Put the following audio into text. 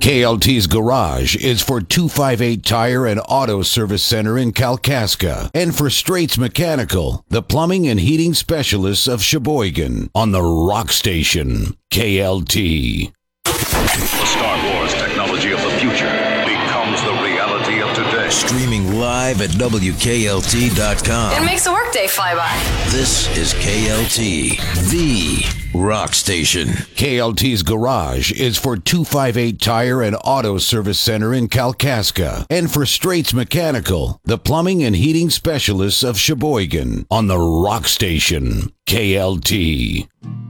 KLT's Garage is for 258 Tire and Auto Service Center in Kalkaska, and for Straits Mechanical, the plumbing and heating specialists of Sheboygan, on the Rock Station, KLT. The Star Wars technology of the future becomes the reality of today. Streaming live at WKLT.com. It makes a workday fly by. This is KLT, the Rock Station. KLT's Garage is for 258 Tire and Auto Service Center in Kalkaska, and for Straits Mechanical, the plumbing and heating specialists of Sheboygan, on the Rock Station, KLT.